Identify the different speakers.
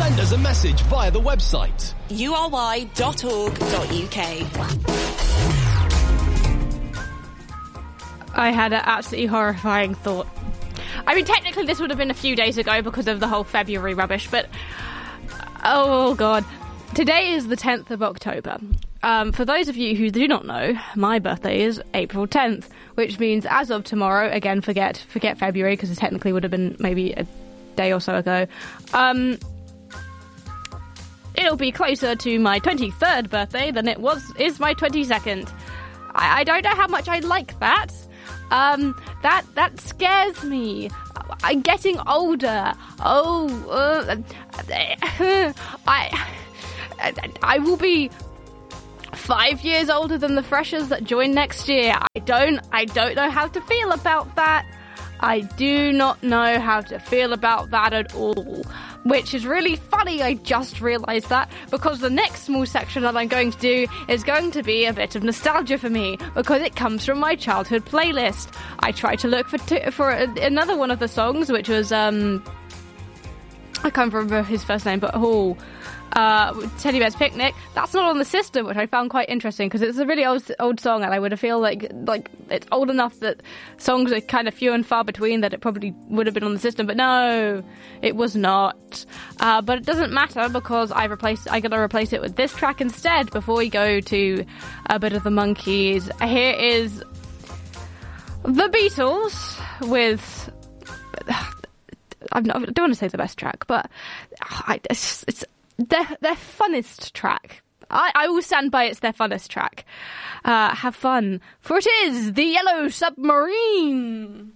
Speaker 1: Send us a message via the website
Speaker 2: ury.org.uk.
Speaker 3: I had an absolutely horrifying thought. I mean, technically this would have been a few days ago because of the whole February rubbish, but... Oh, God. Today is the 10th of October. For those of you who do not know, my birthday is April 10th, which means as of tomorrow, again, forget February, because it technically would have been maybe a day or so ago, it'll be closer to my 23rd birthday than is my 22nd. I don't know how much I like that. That scares me. I'm getting older. I will be 5 years older than the freshers that join next year. I don't know how to feel about that. I do not know how to feel about that at all. Which is really funny, I just realised that, because the next small section that I'm going to do is going to be a bit of nostalgia for me, because it comes from my childhood playlist. I tried to look for another one of the songs, which was, I can't remember his first name, but Teddy Bear's Picnic. That's not on the system, which I found quite interesting, because it's a really old song, and I would feel like it's old enough that songs are kind of few and far between that it probably would have been on the system, but no, it was not. But it doesn't matter, because I gotta replace it with this track instead before we go to a bit of the Monkees. Here is the Beatles with... I don't want to say the best track, but it's their funnest track. I will stand by it's their funnest track. Have fun, for it is the Yellow Submarine.